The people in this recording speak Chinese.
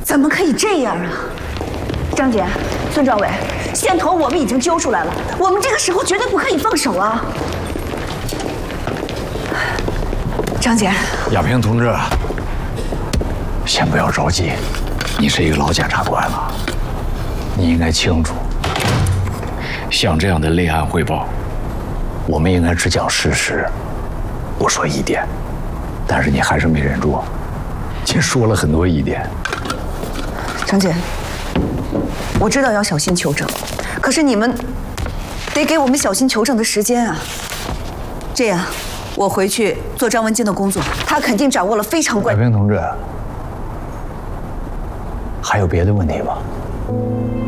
怎么可以这样啊？张姐，孙政委，线头我们已经揪出来了，我们这个时候绝对不可以放手啊！张姐， 亚平同志，先不要着急，你是一个老检察官了，你应该清楚，像这样的类案汇报，我们应该只讲事实，不说疑点。但是你还是没忍住，竟说了很多疑点。 张姐，我知道要小心求证，可是你们得给我们小心求证的时间啊。这样，我回去做张文金的工作，他肯定掌握了非常关键。 海平同志，还有别的问题吗？